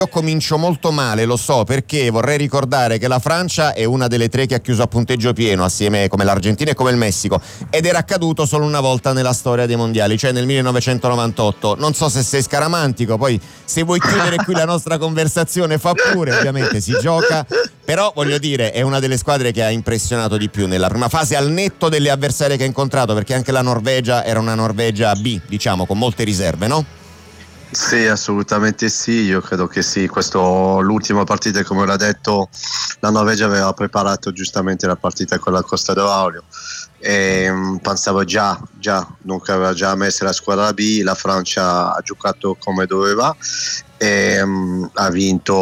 Io comincio molto male, lo so, perché vorrei ricordare che la Francia è una delle tre che ha chiuso a punteggio pieno, assieme come l'Argentina e come il Messico, ed era accaduto solo una volta nella storia dei mondiali, cioè nel 1998. Non so se sei scaramantico, poi se vuoi chiudere qui la nostra conversazione fa pure, ovviamente si gioca, però voglio dire è una delle squadre che ha impressionato di più nella prima fase, al netto delle avversarie che ha incontrato, perché anche la Norvegia era una Norvegia B, diciamo, con molte riserve, no? Sì, assolutamente sì, io credo che sì, l'ultima partita, come l'ha detto, la Norvegia aveva preparato giustamente la partita con la Costa d'Avorio e pensavo già, dunque aveva già messo la squadra B, la Francia ha giocato come doveva e ha vinto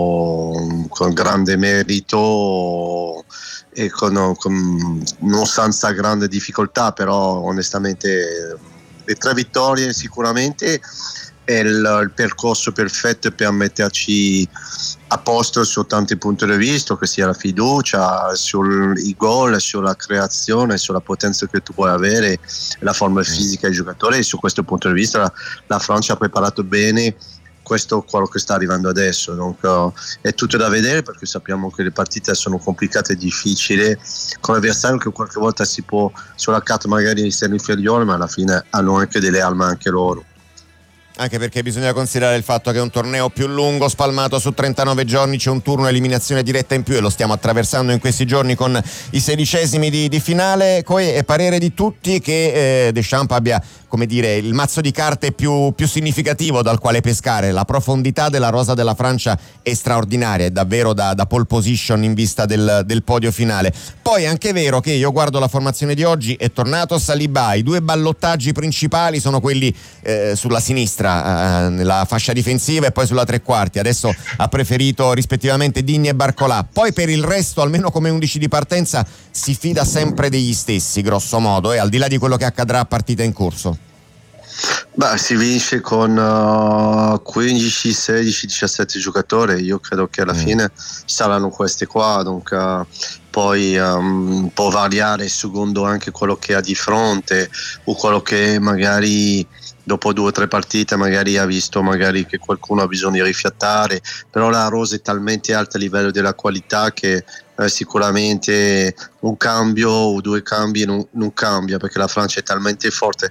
con grande merito e non senza grande difficoltà, però onestamente le 3 vittorie sicuramente è il percorso perfetto per metterci a posto su tanti punti di vista, che sia la fiducia, sui gol, sulla creazione, sulla potenza che tu puoi avere, la forma fisica dei giocatori, e su questo punto di vista la Francia ha preparato bene questo quello che sta arrivando adesso. Donc, è tutto da vedere, perché sappiamo che le partite sono complicate e difficili con avversari che qualche volta si può sulla carta magari essere inferiore, ma alla fine hanno anche delle armi anche loro. Anche perché bisogna considerare il fatto che è un torneo più lungo, spalmato su 39 giorni, c'è un turno eliminazione diretta in più e lo stiamo attraversando in questi giorni con i 16esimi di finale. È parere di tutti che Deschamps abbia, come dire, il mazzo di carte più significativo dal quale pescare. La profondità della rosa della Francia è straordinaria, è davvero da pole position in vista del podio finale. Poi è anche vero che io guardo la formazione di oggi, è tornato Saliba, i 2 ballottaggi principali sono quelli sulla sinistra, nella fascia difensiva, e poi sulla tre quarti. Adesso ha preferito rispettivamente Digne e Barcolà. Poi per il resto, almeno come 11 di partenza, si fida sempre degli stessi grosso modo, al di là di quello che accadrà a partita in corso. Beh, si vince con 15, 16, 17 giocatori. Io credo che alla fine saranno questi qua, donc, poi può variare secondo anche quello che ha di fronte o quello che magari dopo 2 o 3 partite magari ha visto magari che qualcuno ha bisogno di rifiatare, però la rosa è talmente alta a livello della qualità che sicuramente un cambio o 2 cambi non cambia, perché la Francia è talmente forte.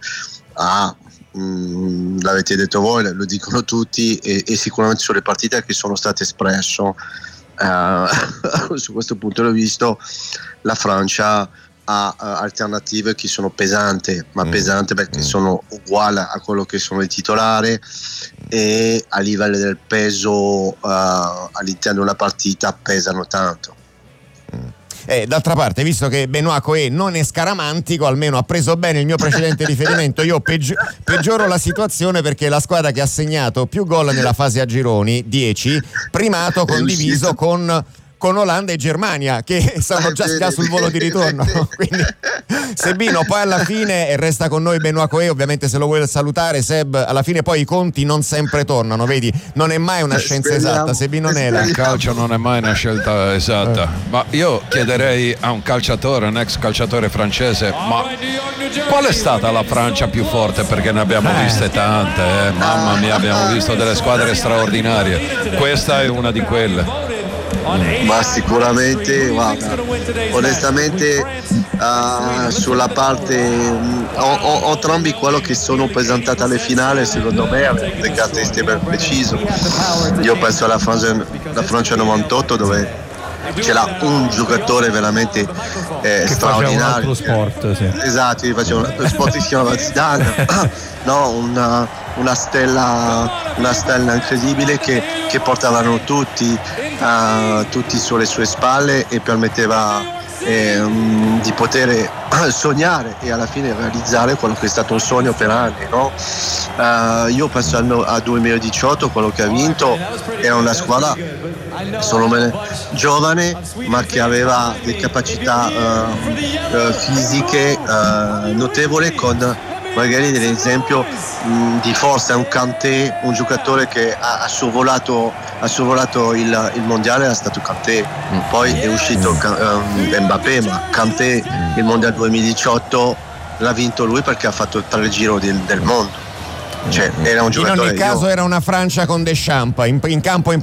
L'avete detto voi, lo dicono tutti, e sicuramente sulle partite che sono state espresso su questo punto di vista la Francia ha alternative che sono pesanti perché sono uguali a quello che sono i titolari, e a livello del peso all'interno di una partita pesano tanto. D'altra parte, visto che Benoît Cœur non è scaramantico, almeno ha preso bene il mio precedente riferimento, io peggioro la situazione, perché la squadra che ha segnato più gol nella fase a gironi, 10, primato condiviso con Olanda e Germania, che sono già sul volo di ritorno. Quindi Sebino, poi alla fine resta con noi Benoît Cœur, ovviamente se lo vuoi salutare Seb, alla fine poi i conti non sempre tornano, vedi, non è mai una scienza esatta, Sebino Nela. Il calcio non è mai una scelta esatta, ma io chiederei a un calciatore, un ex calciatore francese, ma qual è stata la Francia più forte? Perché ne abbiamo viste tante, mamma mia, abbiamo visto delle squadre straordinarie, questa è una di quelle. Ma sicuramente, guarda, onestamente sulla parte entrambi quello che sono presentati alle finali, secondo me hanno delle caratteristiche preciso. Io penso alla Francia 98, dove c'era un giocatore veramente straordinario, un altro sport, sì. Esatto, faceva uno sport che si chiamava Zidane. No, una stella incredibile che portavano tutti sulle sue spalle, e permetteva di poter sognare e alla fine realizzare quello che è stato un sogno per anni, no? Io penso a 2018, quello che ha vinto era una squadra giovane, ma che aveva delle capacità fisiche notevoli, con magari dell'esempio di forza. Un Kanté, un giocatore che ha sorvolato il mondiale, è stato Kanté. Poi è uscito Mbappé, ma Kanté il mondiale 2018 l'ha vinto lui perché ha fatto 3 giro del mondo. Cioè, era un giocatore, in ogni caso era una Francia con Deschamps in campo in